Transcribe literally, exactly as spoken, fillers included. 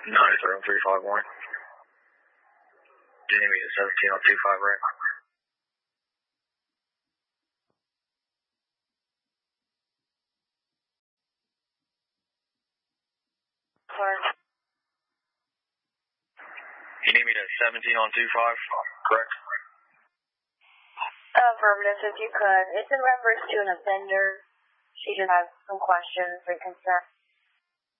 ninety-three on three five one. Do you need me to seventeen on two five, right? You need me to seventeen on two five, correct? Affirmative, if you could. It's in reference to an offender. She just has some questions and concerns.